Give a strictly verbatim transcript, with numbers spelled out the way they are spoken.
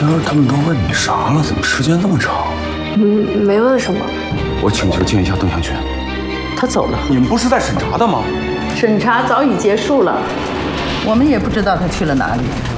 今儿他们都问你啥了？怎么时间这么长？ 嗯，没问什么。 我请求见一下邓向军。 他走了。 你们不是在审查的吗？ 审查早已结束了，我们也不知道他去了哪里。